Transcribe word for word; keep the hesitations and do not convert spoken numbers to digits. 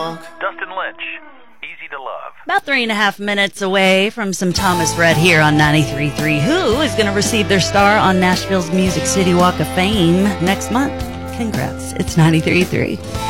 walk. Dustin Lynch, Easy to Love. About three and a half minutes away from some Thomas Rhett here on ninety-three point three, who is going to receive their star on Nashville's Music City Walk of Fame next month. Congrats. It's ninety-three point three.